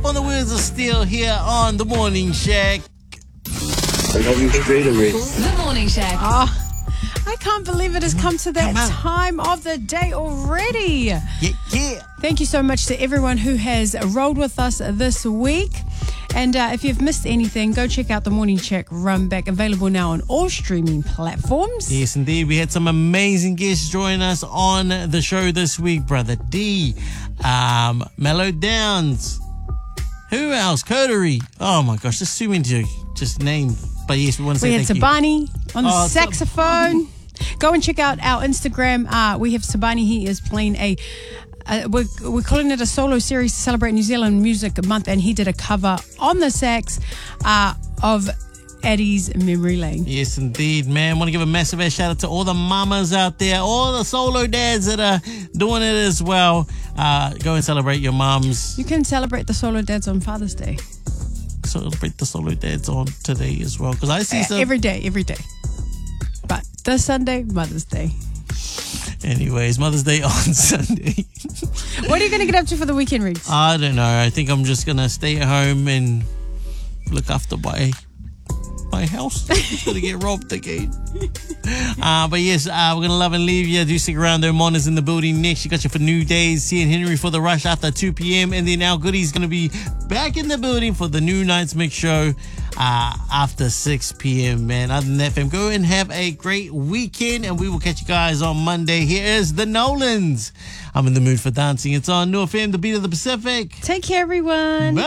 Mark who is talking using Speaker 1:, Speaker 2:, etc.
Speaker 1: up on the Wheels of Steel here on The Morning Shack.
Speaker 2: I love you straight away.
Speaker 3: The Morning Shack.
Speaker 4: Oh, I can't believe it has come to that
Speaker 1: Come on.
Speaker 4: time of the day already.
Speaker 1: Yeah.
Speaker 4: Thank you so much to everyone who has rolled with us this week. And if you've missed anything, go check out the Morning Check Run Back, available now on all streaming platforms.
Speaker 1: Yes, indeed. We had some amazing guests join us on the show this week. Brother D, Mellow Downs. Who else? Coterie. Oh my gosh, there's too many to just name. But yes, we want to say
Speaker 4: We had
Speaker 1: thank
Speaker 4: Sabani on the
Speaker 1: Oh,
Speaker 4: saxophone. Go and check out our Instagram. We have Sabani. He is playing we're calling it a solo series to celebrate New Zealand Music Month, and he did a cover on the sax of Eddie's Memory Lane.
Speaker 1: you. Yes, indeed, man. Want to give a massive shout out to all the mamas out there, all the solo dads that are doing it as well. Go and celebrate your mums.
Speaker 4: You can celebrate the solo dads on Father's Day.
Speaker 1: Celebrate the solo dads on today as well, because I see some.
Speaker 4: Every day. But this Sunday, Mother's Day.
Speaker 1: Anyways, Mother's Day on Sunday.
Speaker 4: What are you going to get up to for the weekend, Riggs?
Speaker 1: I don't know. I think I'm just gonna stay at home and look after my house. It's gonna get robbed again. But yes, we're gonna love and leave you. Do stick around though. Mon is in the building next. You got you for New Days, seeing Henry for the rush after 2 p.m. And then Al Goody's gonna be back in the building for the New Nights Mix show after 6 p.m. man. Other than that, fam, go and have a great weekend, and we will catch you guys on Monday. Here is the Nolans. I'm in the mood for dancing. It's on New FM, the beat of the Pacific.
Speaker 4: Take care, everyone.
Speaker 1: Bye.